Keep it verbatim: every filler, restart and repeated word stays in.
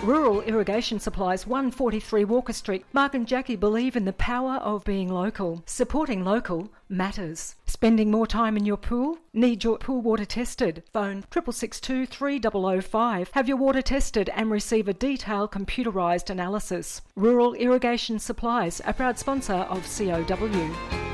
Rural Irrigation Supplies, one forty-three Walker Street. Mark and Jackie believe in the power of being local. Supporting local matters. Spending more time in your pool? Need your pool water tested? Phone triple six two three zero zero five. Have your water tested and receive a detailed computerised analysis. Rural Irrigation Supplies, a proud sponsor of C O W.